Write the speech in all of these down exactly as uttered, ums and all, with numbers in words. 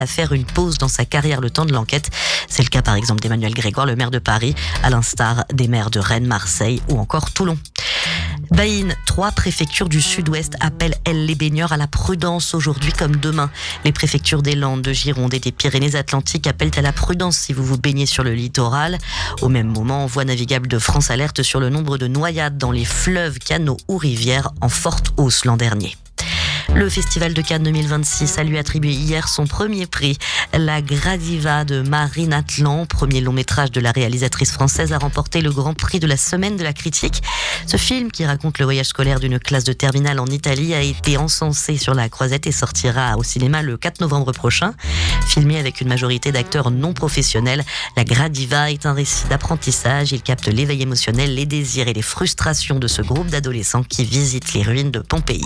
à faire une pause dans sa carrière le temps de l'enquête. C'est le cas par exemple d'Emmanuel Grégoire, le maire de Paris, à l'instar des maires de Rennes, Marseille ou encore Toulon. Baïn, trois préfectures du sud-ouest appellent, elles, les baigneurs à la prudence aujourd'hui comme demain. Les préfectures des Landes, de Gironde et des Pyrénées-Atlantiques appellent à la prudence si vous vous baignez sur le littoral. Au même moment, Voies navigables de France alerte sur le nombre de noyades dans les fleuves, canaux ou rivières en forte hausse l'an dernier. Le Festival de Cannes deux mille vingt-six a lui attribué hier son premier prix. La Gradiva de Marine Atlan, premier long métrage de la réalisatrice française, a remporté le grand prix de la semaine de la critique. Ce film, qui raconte le voyage scolaire d'une classe de terminale en Italie, a été encensé sur la Croisette et sortira au cinéma le quatre novembre prochain. Filmé avec une majorité d'acteurs non professionnels, La Gradiva est un récit d'apprentissage. Il capte l'éveil émotionnel, les désirs et les frustrations de ce groupe d'adolescents qui visitent les ruines de Pompéi.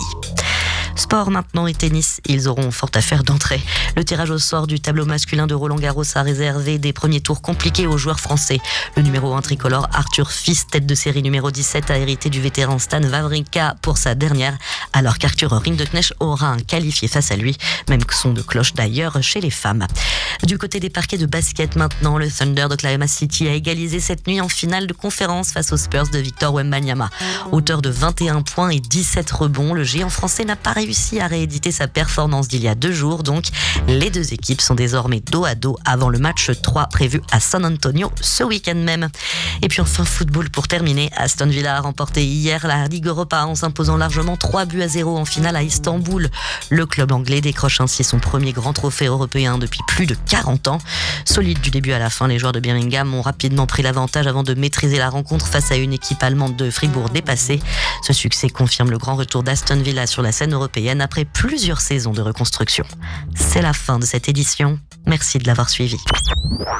Sport maintenant et tennis, ils auront fort à faire d'entrée. Le tirage au sort du tableau masculin de Roland-Garros a réservé des premiers tours compliqués aux joueurs français. Le numéro un tricolore Arthur Fils, tête de série numéro dix-sept, a hérité du vétéran Stan Wawrinka pour sa dernière, alors qu'Arthur Rinderknecht aura un qualifié face à lui, même son de cloche d'ailleurs chez les femmes. Du côté des parquets de basket maintenant, le Thunder d'Oklahoma City a égalisé cette nuit en finale de conférence face aux Spurs de Victor Wembanyama. Auteur de vingt et un points et dix-sept rebonds, le géant français n'a pas réussi à rééditer sa performance d'il y a deux jours. Donc, les deux équipes sont désormais dos à dos avant le match trois prévu à San Antonio ce week-end même. Et puis enfin, football pour terminer. Aston Villa a remporté hier la Ligue Europa en s'imposant largement trois buts à zéro en finale à Istanbul. Le club anglais décroche ainsi son premier grand trophée européen depuis plus de quarante ans. Solide du début à la fin, les joueurs de Birmingham ont rapidement pris l'avantage avant de maîtriser la rencontre face à une équipe allemande de Fribourg dépassée. Ce succès confirme le grand retour d'Aston Villa sur la scène européenne après plusieurs saisons de reconstruction. C'est la fin de cette édition. Merci de l'avoir suivi.